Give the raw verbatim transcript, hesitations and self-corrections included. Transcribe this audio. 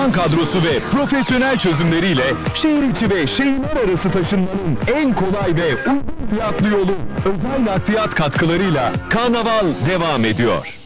uzman kadrosu ve profesyonel çözümleriyle şehir içi ve şehirler arası taşınmanın en kolay ve uygun fiyatlı yolu özel nakliyat katkılarıyla Karnaval devam ediyor.